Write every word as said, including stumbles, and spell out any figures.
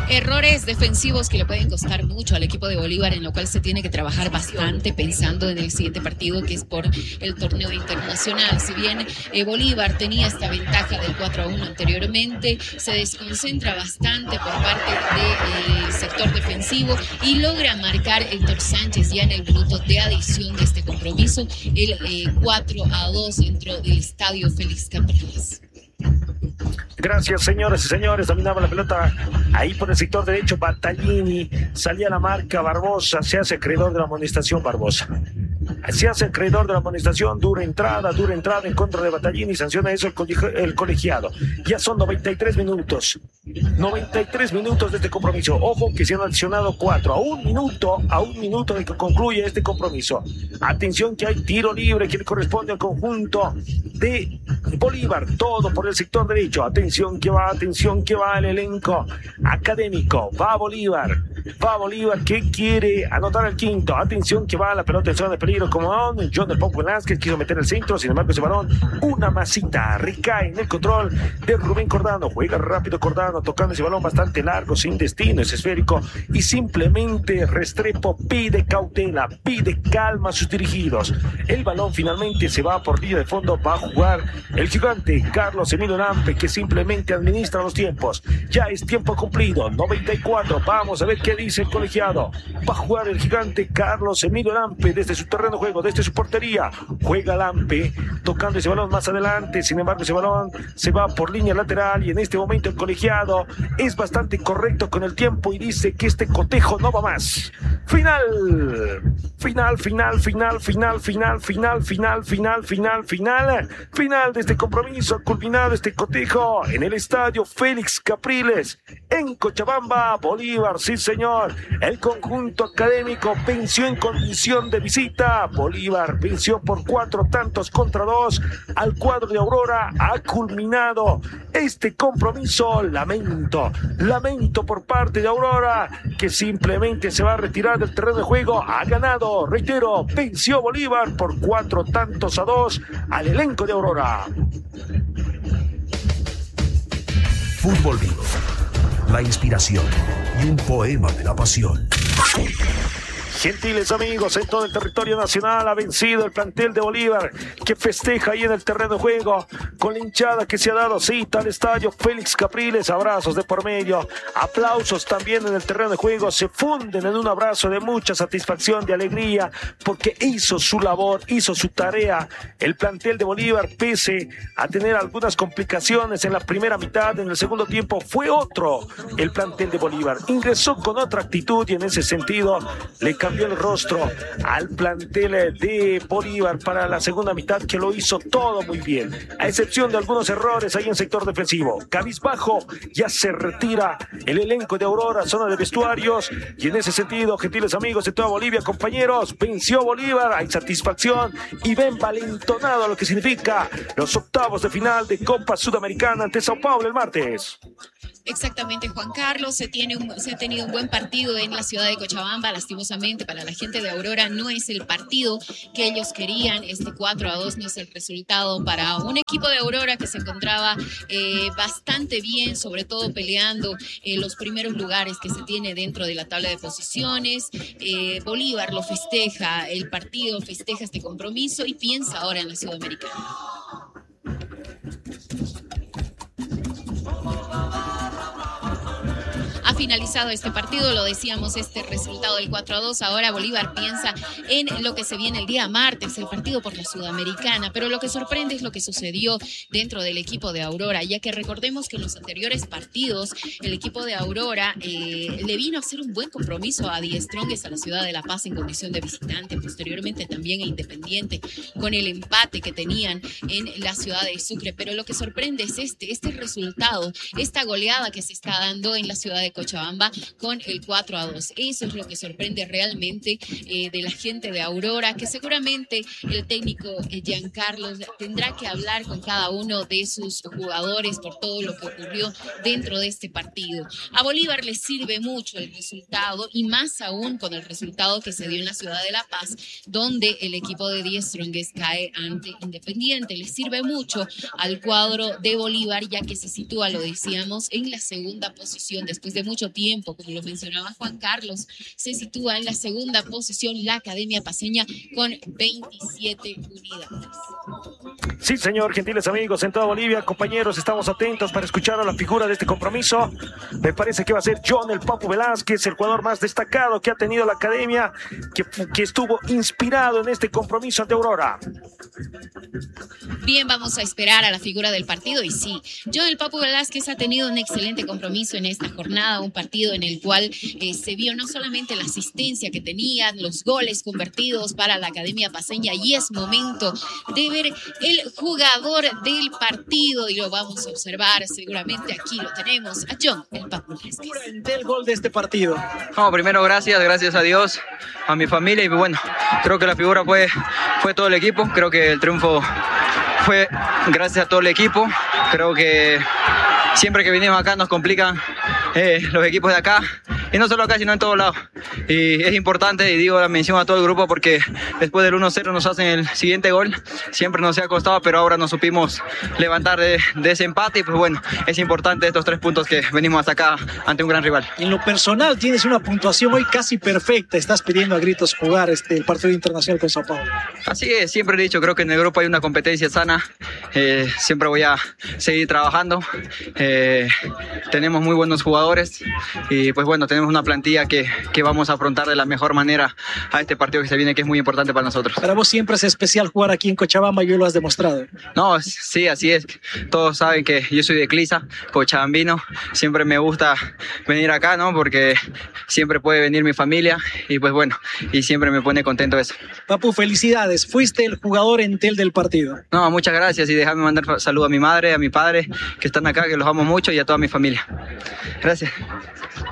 Errores defensivos que le pueden costar mucho al equipo de Bolívar, en lo cual se tiene que trabajar bastante pensando en el siguiente partido, que es por el torneo internacional. Si bien eh, Bolívar tenía esta ventaja del cuatro a uno anteriormente, se desconcentra bastante por parte del sector defensivo y logra marcar Héctor Sánchez ya en el minuto de adición de este compromiso, el eh, cuatro a dos dentro del estadio Félix Capriles. Gracias, señoras y señores. Dominaba la pelota ahí por el sector derecho Battaglini. Salía la marca Barbosa. Se hace acreedor de la amonestación Barbosa. Se hace acreedor de la amonestación. Dura entrada, dura entrada en contra de Battaglini. Sanciona eso el, coleg- el colegiado. Ya son noventa y tres minutos. noventa y tres minutos de este compromiso. Ojo que se han adicionado cuatro. A un minuto, a un minuto de que concluye este compromiso. Atención que hay tiro libre que le corresponde al conjunto de Bolívar. Todo por el sector derecho. Atención que va, atención que va el elenco académico. Va Bolívar. Va Bolívar que quiere anotar el quinto. Atención que va la pelota en zona de peligro como on. John del Popo Velázquez quiso meter el centro. Sin embargo ese balón, una masita, recae en el control de Rubén Cordano. Juega rápido Cordano, tocando ese balón bastante largo, sin destino, es esférico. Y simplemente Restrepo pide cautela, pide calma a sus dirigidos. El balón finalmente se va por línea de fondo. Va a jugar el gigante Carlos Emilio Lampe, que simplemente administra los tiempos. Ya es tiempo cumplido, noventa y cuatro. Vamos a ver qué dice el colegiado. Va a jugar el gigante Carlos Emilio Lampe desde su terreno de juego, desde su portería. Juega Lampe, tocando ese balón más adelante. Sin embargo, ese balón se va por línea lateral y en este momento el colegiado es bastante correcto con el tiempo y dice que este cotejo no va más. Final, final, final, final, final, final, final, final, final, final, final, final de este compromiso. Culminado este cotejo en el estadio Félix Capriles en Cochabamba, Bolívar. Sí, señor. El conjunto académico venció en condición de visita. Bolívar venció por cuatro tantos contra dos al cuadro de Aurora. Ha culminado este compromiso. Lamento, lamento por parte de Aurora, que simplemente se va a retirar del terreno de juego. Ha ganado, reitero, venció Bolívar por cuatro tantos a dos al elenco de Aurora. Fútbol Vivo, la inspiración y un poema de la pasión. Gentiles amigos, en todo el territorio nacional ha vencido el plantel de Bolívar, que festeja ahí en el terreno de juego con la hinchada que se ha dado cita al estadio Félix Capriles. Abrazos de por medio, aplausos también en el terreno de juego, se funden en un abrazo de mucha satisfacción, de alegría, porque hizo su labor, hizo su tarea el plantel de Bolívar, pese a tener algunas complicaciones en la primera mitad. En el segundo tiempo fue otro el plantel de Bolívar, ingresó con otra actitud y en ese sentido le cambió el rostro al plantel de Bolívar para la segunda mitad, que lo hizo todo muy bien, a excepción de algunos errores ahí en sector defensivo. Cabizbajo, ya se retira el elenco de Aurora, zona de vestuarios, y en ese sentido, gentiles amigos de toda Bolivia, compañeros, venció Bolívar, hay satisfacción y ven valentonado lo que significa los octavos de final de Copa Sudamericana ante Sao Paulo el martes. Exactamente, Juan Carlos, se, tiene un, se ha tenido un buen partido en la ciudad de Cochabamba. Lastimosamente para la gente de Aurora no es el partido que ellos querían. Este cuatro a dos no es el resultado para un equipo de Aurora que se encontraba eh, bastante bien, sobre todo peleando eh, los primeros lugares que se tiene dentro de la tabla de posiciones. eh, Bolívar lo festeja, el partido festeja este compromiso y piensa ahora en la Sudamericana. Ha finalizado este partido, lo decíamos, este resultado del cuatro a dos. Ahora Bolívar piensa en lo que se viene el día martes, el partido por la Sudamericana. Pero lo que sorprende es lo que sucedió dentro del equipo de Aurora, ya que recordemos que en los anteriores partidos el equipo de Aurora eh, le vino a hacer un buen compromiso a Die Strongest, a la ciudad de La Paz, en condición de visitante. Posteriormente también a Independiente, con el empate que tenían en la ciudad de Sucre. Pero lo que sorprende es este, este resultado, esta goleada que se está dando en la ciudad de Cochabamba con el cuatro a dos. Eso es lo que sorprende realmente eh, de la gente de Aurora, que seguramente el técnico eh, Giancarlo tendrá que hablar con cada uno de sus jugadores por todo lo que ocurrió dentro de este partido. A Bolívar le sirve mucho el resultado, y más aún con el resultado que se dio en la ciudad de La Paz, donde el equipo de Die Strongest cae ante Independiente. Le sirve mucho al cuadro de Bolívar, ya que se sitúa, lo decíamos, en la segunda posición después de mucho mucho tiempo, como lo mencionaba Juan Carlos, se sitúa en la segunda posición la Academia Paceña con veintisiete unidades. Sí, señor, gentiles amigos en toda Bolivia, compañeros, estamos atentos para escuchar a la figura de este compromiso. Me parece que va a ser John el Papu Velázquez, el jugador más destacado que ha tenido la Academia, que, que estuvo inspirado en este compromiso ante Aurora. Bien, vamos a esperar a la figura del partido y sí, John el Papu Velázquez ha tenido un excelente compromiso en esta jornada, un partido en el cual eh, se vio no solamente la asistencia que tenían, los goles convertidos para la Academia Paceña, y es momento de ver el jugador del partido y lo vamos a observar, seguramente aquí lo tenemos, a John el Papu Velázquez. Del gol de este partido. No, primero gracias, gracias a Dios, a mi familia, y bueno, creo que la figura fue, fue todo el equipo, creo que el triunfo fue gracias a todo el equipo, creo que siempre que venimos acá nos complican eh, los equipos de acá, y no solo acá sino en todos lados, y es importante, y digo la mención a todo el grupo, porque después del uno cero nos hacen el siguiente gol, siempre nos ha costado, pero ahora nos supimos levantar de, de ese empate, y pues bueno, es importante estos tres puntos que venimos hasta acá ante un gran rival. En lo personal tienes una puntuación hoy casi perfecta, estás pidiendo a gritos jugar este, el partido internacional con Sao Paulo. Así es, siempre he dicho, creo que en el grupo hay una competencia sana, eh, siempre voy a seguir trabajando, eh, tenemos muy buenos jugadores, y pues bueno, tenemos una plantilla que, que vamos a afrontar de la mejor manera a este partido que se viene, que es muy importante para nosotros. Para vos siempre es especial jugar aquí en Cochabamba y hoy lo has demostrado. No, sí, así es. Todos saben que yo soy de Clisa, cochabambino. Siempre me gusta venir acá, ¿no? Porque siempre puede venir mi familia y pues bueno, y siempre me pone contento eso. Papu, felicidades. Fuiste el jugador entel del partido. No, muchas gracias, y déjame mandar saludos a mi madre, a mi padre, que están acá, que los amo mucho, y a toda mi familia. Gracias.